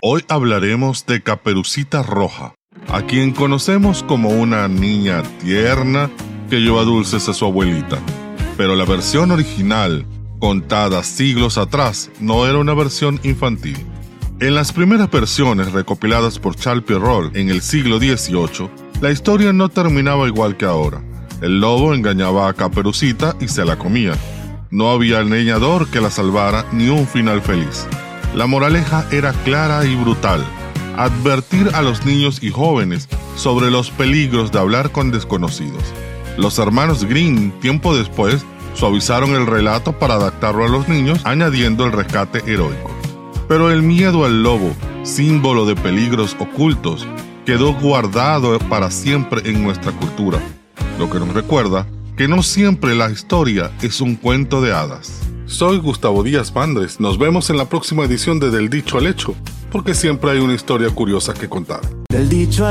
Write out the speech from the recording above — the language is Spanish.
Hoy hablaremos de Caperucita Roja, a quien conocemos como una niña tierna que lleva dulces a su abuelita. Pero la versión original, contada siglos atrás, no era una versión infantil. En las primeras versiones recopiladas por Charles Perrault en el siglo XVIII, la historia no terminaba igual que ahora. El lobo engañaba a Caperucita y se la comía. No había leñador que la salvara ni un final feliz. La moraleja era clara y brutal: advertir a los niños y jóvenes sobre los peligros de hablar con desconocidos. Los hermanos Grimm, tiempo después, suavizaron el relato para adaptarlo a los niños, añadiendo el rescate heroico. Pero el miedo al lobo, símbolo de peligros ocultos, quedó guardado para siempre en nuestra cultura, lo que nos recuerda que no siempre la historia es un cuento de hadas. Soy Gustavo Díaz Mandres. Nos vemos en la próxima edición de Del Dicho al Hecho, porque siempre hay una historia curiosa que contar. Del dicho